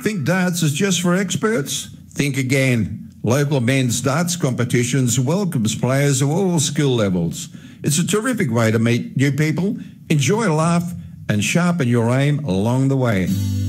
Think darts is just for experts? Think again. Local men's darts competitions welcomes players of all skill levels. It's a terrific way to meet new people, enjoy a laugh, and sharpen your aim along the way.